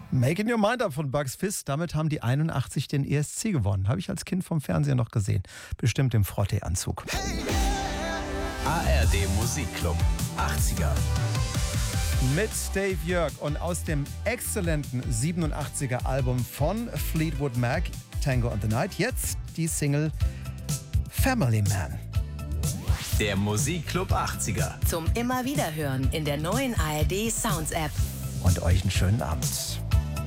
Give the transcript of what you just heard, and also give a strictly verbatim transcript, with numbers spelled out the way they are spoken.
Making Your Mind Up von Bugs Fizz. Damit haben die einundachtzig den E S C gewonnen. Habe ich als Kind vom Fernseher noch gesehen. Bestimmt im Frottee-Anzug. A R D Musikclub achtziger. Mit Dave Jörg und aus dem exzellenten siebenundachtziger Album von Fleetwood Mac, Tango on the Night, jetzt die Single Family Man. Der Musikclub achtziger. Zum immer wieder hören in der neuen A R D Sounds App. Und euch einen schönen Abend.